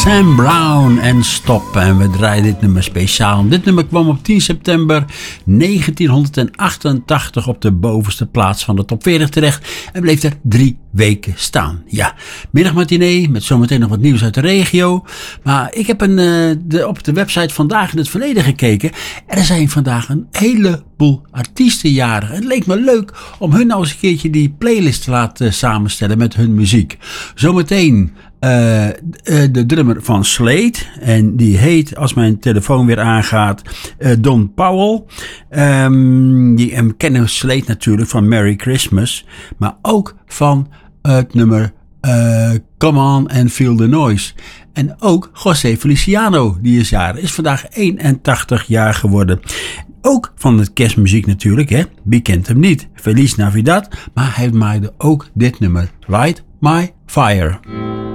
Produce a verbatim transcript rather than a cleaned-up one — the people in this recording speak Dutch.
Sam Brown en Stop. En we draaien dit nummer speciaal. Dit nummer kwam op tien september negentienhonderdachtentachtig op de bovenste plaats van de top veertig terecht. En bleef er drie weken staan. Ja, middagmatinee met zometeen nog wat nieuws uit de regio. Maar ik heb een, uh, de, op de website Vandaag in het Verleden gekeken. Er zijn vandaag een heleboel artiesten jarig. Het leek me leuk om hun nou eens een keertje die playlist te laten samenstellen met hun muziek. Zometeen Uh, de drummer van Slade. En die heet, als mijn telefoon weer aangaat, uh, Don Powell. Um, die um, kennen Slade natuurlijk van Merry Christmas. Maar ook van het nummer uh, Come On and Feel the Noise. En ook José Feliciano, die is jarig, is vandaag eenentachtig jaar geworden. Ook van het kerstmuziek natuurlijk, hè. Wie kent hem niet? Feliz Navidad. Maar hij maakte ook dit nummer, Light My Fire.